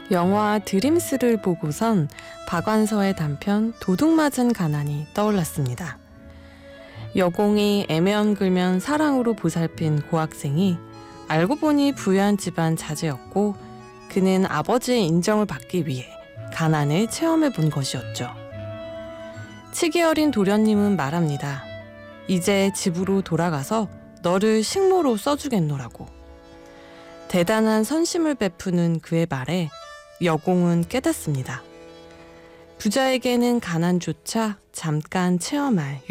영화 드림스를 보고선 박완서의 단편 도둑맞은 가난이 떠올랐습니다. 여공이 애매언글면 사랑으로 보살핀 고학생이 알고 보니 부유한 집안 자제였고 그는 아버지의 인정을 받기 위해 가난을 체험해 본 것이었죠. 치기 어린 도련님은 말합니다. 이제 집으로 돌아가서 너를 식모로 써주겠노라고. 대단한 선심을 베푸는 그의 말에 여공은 깨닫습니다. 부자에게는 가난조차 잠깐 체험할